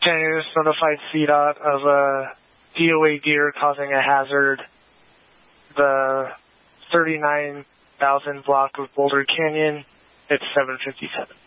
News notified CDOT of a DOA deer causing a hazard. The 39,000 block of Boulder Canyon. It's 7:57.